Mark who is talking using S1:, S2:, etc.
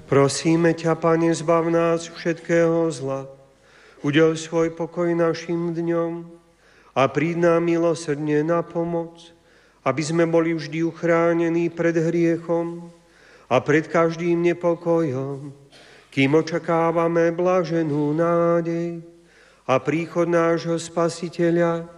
S1: Prosíme ťa, Pane, zbav nás všetkého zla. Udel svoj pokoj našim dňom a príď nám milosrdne na pomoc, aby sme boli vždy uchránení pred hriechom a pred každým nepokojom, kým očakávame blaženú nádej a príchod nášho Spasiteľa